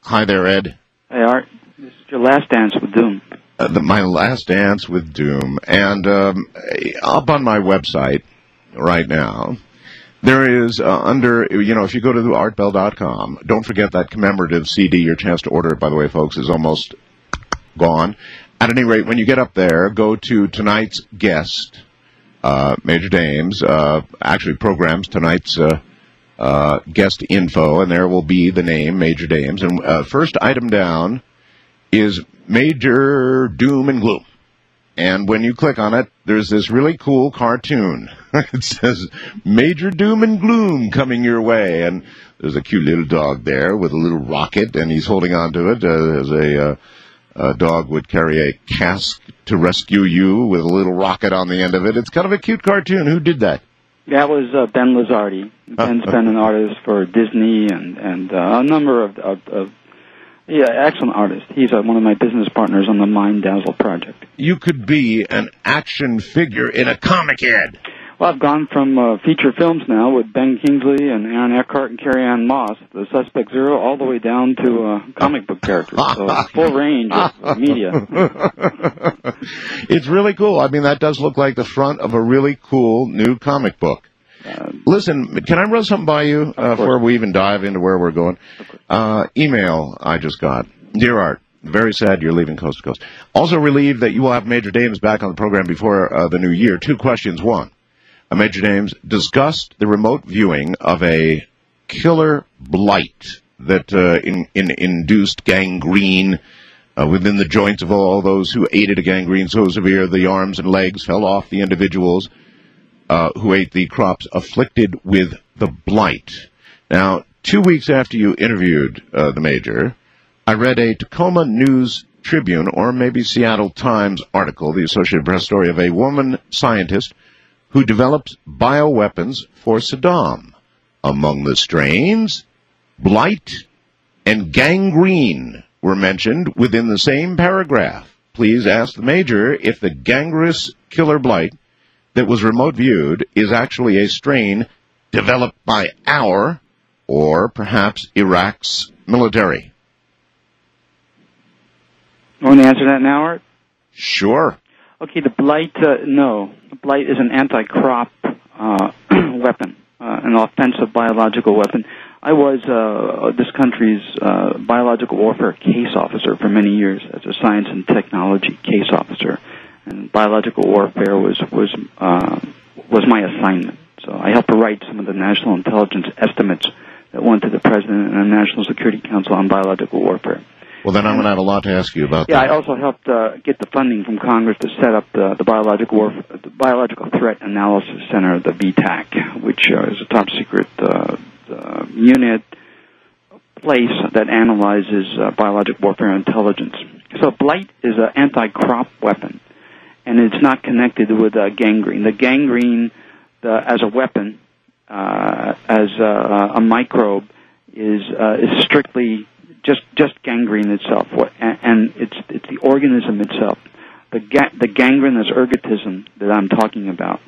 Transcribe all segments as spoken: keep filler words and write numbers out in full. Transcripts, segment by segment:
Hi there, Ed. Hey, Art. This is your last dance with Doom. Uh, the, my last dance with Doom. And um, up on my website right now, there is uh, under, you know, if you go to art bell dot com, don't forget that commemorative C D. Your chance to order it, by the way, folks, is almost gone. At any rate, when you get up there, go to tonight's guest, uh, Major Dames, uh, actually programs tonight's uh, uh, guest info, and there will be the name, Major Dames. And uh, first item down is Major Doom and Gloom. And when you click on it, there's this really cool cartoon. It says, Major Doom and Gloom coming your way. And there's a cute little dog there with a little rocket, and he's holding on to it uh, as a, uh, a dog would carry a cask to rescue you with a little rocket on the end of it. It's kind of a cute cartoon. Who did that? That was uh, Ben Lizardi. Ben's been an artist for Disney and, and uh, a number of, of, of Yeah, excellent artist. He's uh, one of my business partners on the Mind Dazzle project. You could be an action figure in a comic, Ed. Well, I've gone from uh, feature films now with Ben Kingsley and Aaron Eckhart and Carrie Ann Moss, The Suspect Zero, all the way down to uh, comic book characters. So full range of media. It's really cool. I mean, that does look like the front of a really cool new comic book. Uh, Listen, can I run something by you uh, before we even dive into where we're going? Uh, email I just got. Dear Art, very sad you're leaving Coast to Coast. Also relieved that you will have Major Dames back on the program before uh, the new year. Two questions. One, uh, Major Dames discussed the remote viewing of a killer blight that uh, in, in, induced gangrene uh, within the joints of all those who ate it, a gangrene so severe the arms and legs fell off the individuals Uh, who ate the crops afflicted with the blight. Now, two weeks after you interviewed uh, the Major, I read a Tacoma News Tribune, or maybe Seattle Times article, the Associated Press story of a woman scientist who developed bioweapons for Saddam. Among the strains, blight and gangrene were mentioned within the same paragraph. Please ask the Major if the gangrenous killer blight that was remote viewed is actually a strain developed by our, or perhaps Iraq's, military. You want to answer that now, Art? Sure. Okay, the blight, uh, no. The blight is an anti-crop uh, weapon, uh, an offensive biological weapon. I was uh, this country's uh, biological warfare case officer for many years as a science and technology case officer. And biological warfare was was uh, was my assignment. So I helped to write some of the national intelligence estimates that went to the President and the National Security Council on biological warfare. Well, then I'm going to have a lot to ask you about yeah, that. Yeah, I also helped uh, get the funding from Congress to set up the, the biological warf- the Biological Threat Analysis Center, the B TAC, which uh, is a top secret uh, uh, unit place that analyzes uh, biological warfare intelligence. So blight is an anti-crop weapon. And it's not connected with uh, gangrene. The gangrene, the, as a weapon, uh, as a, a microbe, is uh, is strictly just just gangrene itself, and, and it's it's the organism itself. The ga- the gangrenous ergotism that I'm talking about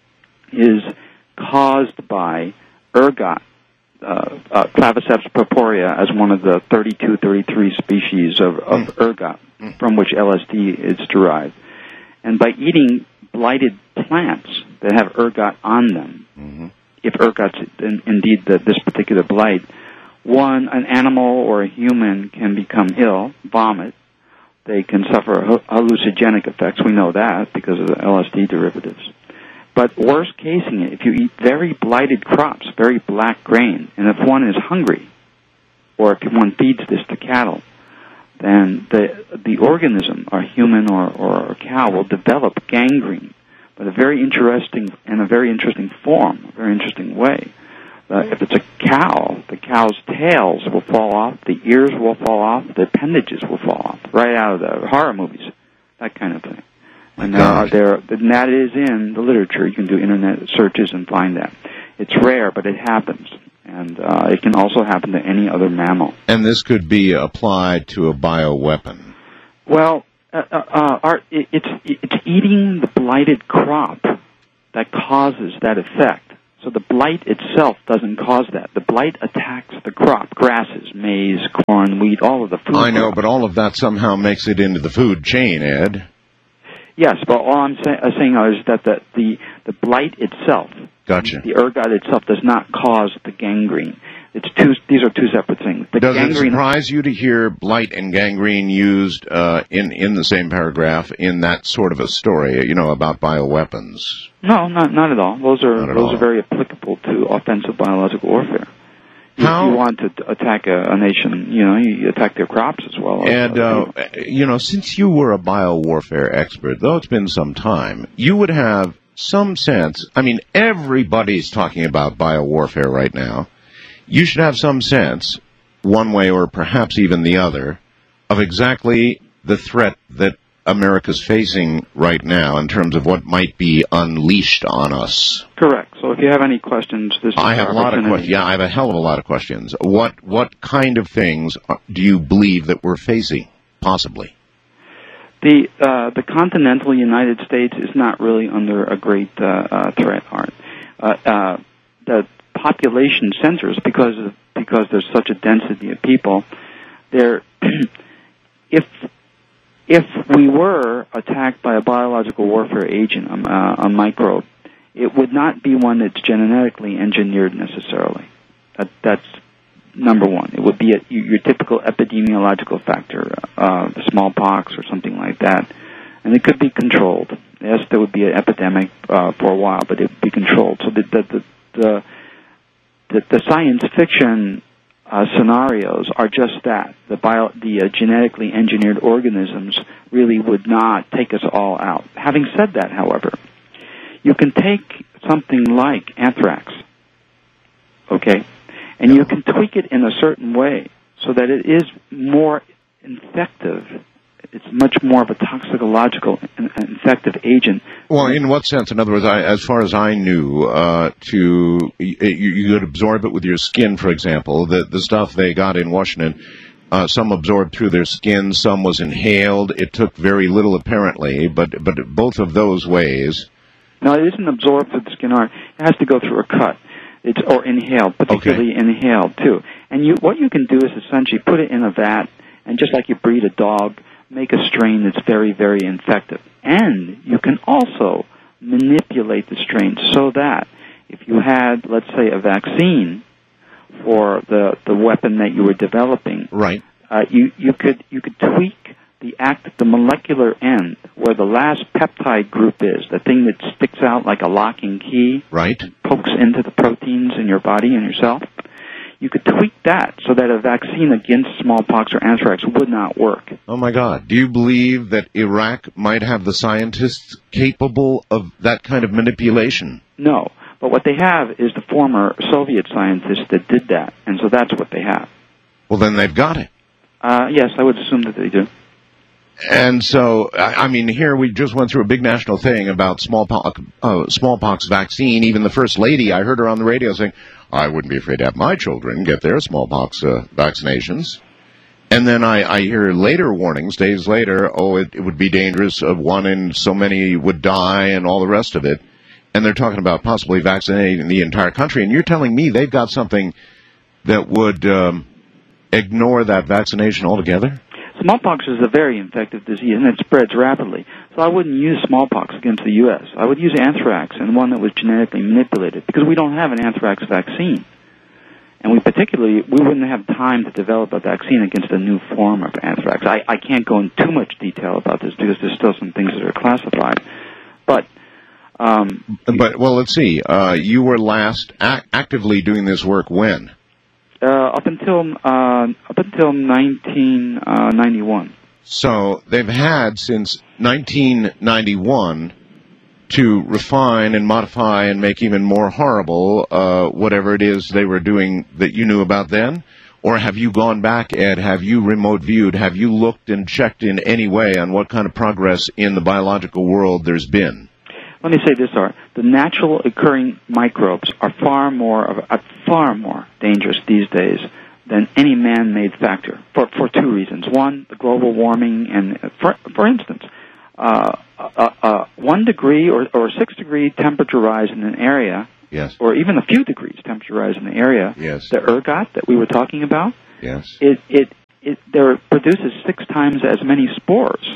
is caused by ergot, uh, uh, Claviceps purpurea, as one of the thirty-two, thirty-three species of, of mm. ergot from which L S D is derived. And by eating blighted plants that have ergot on them, mm-hmm. if ergot's in, indeed the, this particular blight, one, an animal or a human can become ill, vomit. They can suffer hallucinogenic effects. We know that because of the L S D derivatives. But worst casing it, if you eat very blighted crops, very black grain, and if one is hungry, or if one feeds this to cattle, then the the organism, or human or, or a cow, will develop gangrene, but a very interesting and a very interesting form, a very interesting way. Uh, if it's a cow, the cow's tails will fall off, the ears will fall off, the appendages will fall off, right out of the horror movies, that kind of thing. And there are, there, and that is in the literature. You can do internet searches and find that. It's rare, but it happens. And uh, it can also happen to any other mammal. And this could be applied to a bioweapon. Well, uh, uh, Art, it, it's it's eating the blighted crop that causes that effect. So the blight itself doesn't cause that. The blight attacks the crop, grasses, maize, corn, wheat, all of the food I know, crops. but all of that somehow makes it into the food chain, Ed. Yes, but all I'm say- uh, saying is that the, the, the blight itself, gotcha. the ergot itself, does not cause the gangrene. It's two. These are two separate things. The Does gangrene, it surprise you to hear blight and gangrene used uh, in in the same paragraph in that sort of a story? You know, about bioweapons. No, not not at all. Those are those all. are very applicable to offensive biological warfare. How? If you want to attack a, a nation, you know, you attack their crops as well. And uh, you know, since you were a biowarfare expert, though it's been some time, you would have some sense. I mean, everybody's talking about biowarfare right now. You should have some sense, one way or perhaps even the other, of exactly the threat that America's facing right now in terms of what might be unleashed on us. Correct. So if you have any questions, this is I have a lot of questions. Yeah, I have a hell of a lot of questions. What what kind of things do you believe that we're facing, possibly? The uh, the continental United States is not really under a great uh, uh, threat, Art. Uh, uh, the population centers, because of, because there's such a density of people, there. if if we were attacked by a biological warfare agent, um, uh, a microbe, it would not be one that's genetically engineered necessarily. That, that's number one. It would be a, your typical epidemiological factor, uh, smallpox or something like that, and it could be controlled. Yes, there would be an epidemic uh, for a while, but it would be controlled. So the the the, the The, the science fiction uh, scenarios are just that. The bio, the uh, genetically engineered organisms really would not take us all out. Having said that, however, you can take something like anthrax, okay, and you can tweak it in a certain way so that it is more infective. It's much more of a toxicological and infective agent. Well, in what sense? In other words, I, as far as I knew, uh, to you, you could absorb it with your skin, for example. The the stuff they got in Washington, uh, some absorbed through their skin, some was inhaled. It took very little, apparently, but but both of those ways. No, it isn't absorbed through the skin. It has to go through a cut. It's or inhaled, particularly okay. inhaled too. And you, what you can do is essentially put it in a vat, and just like you breed a dog, make a strain that's very, very infective. And you can also manipulate the strain so that if you had, let's say, a vaccine for the, the weapon that you were developing, right? Uh, you, you could you could tweak the act, the molecular end, where the last peptide group is, the thing that sticks out like a locking key, right? Pokes into the proteins in your body and yourself. You could tweak that so that a vaccine against smallpox or anthrax would not work. Oh, my God. Do you believe that Iraq might have the scientists capable of that kind of manipulation? No. But what they have is the former Soviet scientists that did that, and so that's what they have. Well, then they've got it. Uh, yes, I would assume that they do. And so, I mean, here we just went through a big national thing about smallpox, uh, smallpox vaccine. Even the First Lady, I heard her on the radio saying, I wouldn't be afraid to have my children get their smallpox uh, vaccinations. And then I, I hear later warnings, days later, oh, it, it would be dangerous, uh, one in so many would die and all the rest of it. And they're talking about possibly vaccinating the entire country. And you're telling me they've got something that would um, ignore that vaccination altogether? Smallpox is a very infective disease, and it spreads rapidly. So I wouldn't use smallpox against the U S I would use anthrax, and one that was genetically manipulated, because we don't have an anthrax vaccine. And we particularly, we wouldn't have time to develop a vaccine against a new form of anthrax. I, I can't go in too much detail about this, because there's still some things that are classified. But, um... But, well, let's see. Uh, you were last ac- actively doing this work when? Uh, up until uh, up until nineteen ninety-one. So they've had since nineteen ninety-one to refine and modify and make even more horrible uh, whatever it is they were doing that you knew about then? Or have you gone back, Ed? Have you remote viewed? Have you looked and checked in any way on what kind of progress in the biological world there's been? Let me say this, Art. The natural occurring microbes are far more of a, far more dangerous these days than any man-made factor for for two reasons. One, the global warming, and for for instance, uh, a, a one degree or or six degree temperature rise in an area yes, or even a few degrees temperature rise in the area, yes, the ergot that we were talking about, yes, it it it there produces six times as many spores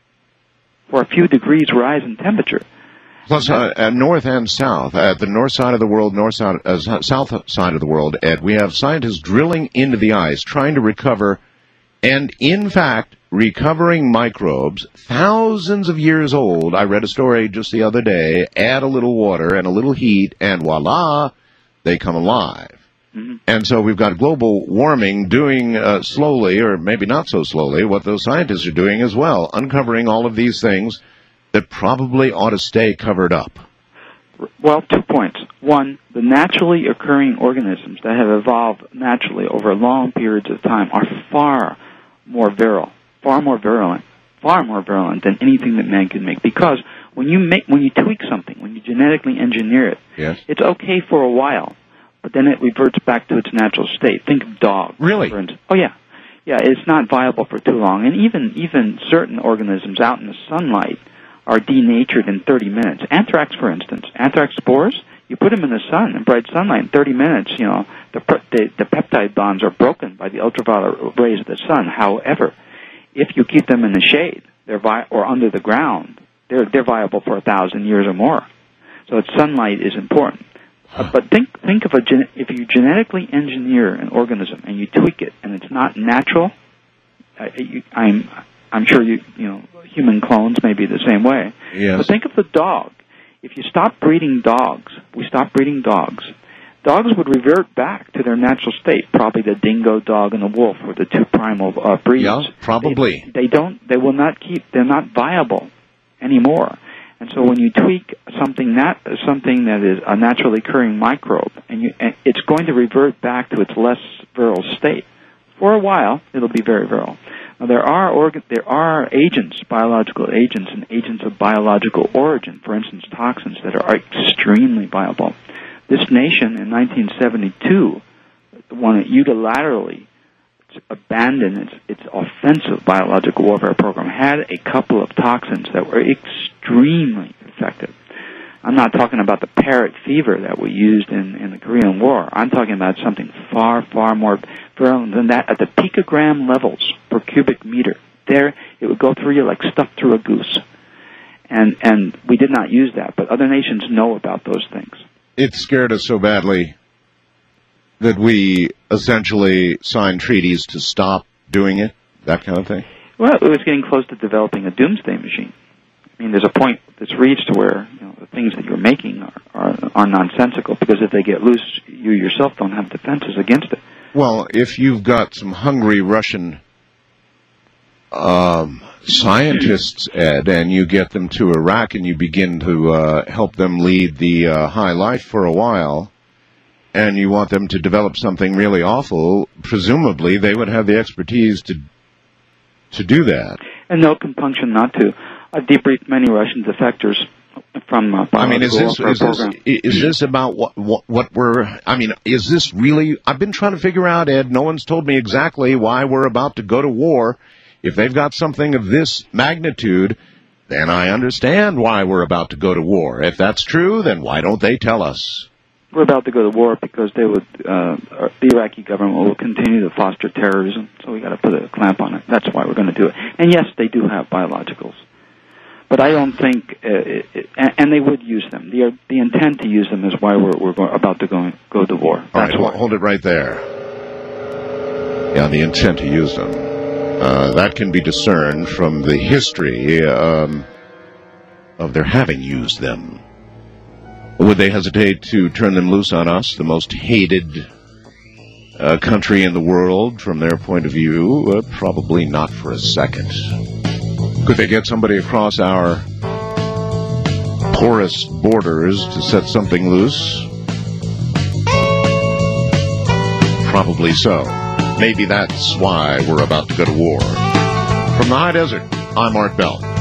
for a few degrees rise in temperature. Plus, uh, uh, north and south, at the north side of the world, north side, uh, south side of the world, Ed, we have scientists drilling into the ice, trying to recover, and in fact, recovering microbes thousands of years old. I read a story just the other day. Add a little water and a little heat, and voila, they come alive. Mm-hmm. And so we've got global warming doing uh, slowly, or maybe not so slowly, what those scientists are doing as well, uncovering all of these things that probably ought to stay covered up. Well, two points. One, the naturally occurring organisms that have evolved naturally over long periods of time are far more virile, far more virulent, far more virulent than anything that man can make. Because when you make, when you tweak something, when you genetically engineer it, yes, it's okay for a while, but then it reverts back to its natural state. Think of dog. Really? For instance. Oh yeah, yeah. It's not viable for too long, and even even certain organisms out in the sunlight are denatured in thirty minutes. Anthrax, for instance, anthrax spores, you put them in the sun, in bright sunlight, in thirty minutes, you know, the, the, the peptide bonds are broken by the ultraviolet rays of the sun. However, if you keep them in the shade, they're vi- or under the ground, they're, they're viable for a thousand years or more. So it's, sunlight is important. Uh, but think think of a gen- if you genetically engineer an organism and you tweak it and it's not natural, uh, you, I'm I'm sure you you know human clones may be the same way. Yes. But think of the dog. If you stop breeding dogs, we stop breeding dogs, dogs would revert back to their natural state. Probably the dingo dog and the wolf were the two primal uh, breeds. Yeah, probably. They, they don't. They will not keep. They're not viable anymore. And so when you tweak something that something that is a naturally occurring microbe, and, you, and it's going to revert back to its less virile state. For a while, it'll be very virile. Now, there are organ, there are agents, biological agents, and agents of biological origin, for instance, toxins that are extremely viable. This nation in nineteen seventy-two wanted unilaterally to abandon its, its offensive biological warfare program, had a couple of toxins that were extremely effective. I'm not talking about the parrot fever that we used in, in the Korean War. I'm talking about something far, far more virulent than that at the picogram levels per cubic meter. There, it would go through you like stuff through a goose. And and we did not use that, but other nations know about those things. It scared us so badly that we essentially signed treaties to stop doing it, that kind of thing? Well, it was getting close to developing a doomsday machine. I mean, there's a point that's reached to where you know, the things that you're making are, are, are nonsensical, because if they get loose, you yourself don't have defenses against it. Well, if you've got some hungry Russian um, scientists, Ed, and you get them to Iraq and you begin to uh, help them lead the uh, high life for a while, and you want them to develop something really awful, presumably they would have the expertise to to do that. And no compunction not to. I've debriefed many Russian defectors from uh, I mean, is this is this, is this about what, what what we're? I mean, is this really? I've been trying to figure out, Ed. No one's told me exactly why we're about to go to war. If they've got something of this magnitude, then I understand why we're about to go to war. If that's true, then why don't they tell us? We're about to go to war because they would, uh, the Iraqi government will continue to foster terrorism. So we got to put a clamp on it. That's why we're going to do it. And yes, they do have biologicals. But I don't think, uh, it, it, and they would use them. The the intent to use them is why we're we're go, about to go go to war. All right, why. Hold it right there. Yeah, the intent to use them. Uh, that can be discerned from the history um, of their having used them. Would they hesitate to turn them loose on us, the most hated uh, country in the world, from their point of view? Uh, probably not for a second. Could they get somebody across our porous borders to set something loose? Probably so. Maybe that's why we're about to go to war. From the high desert, I'm Art Bell.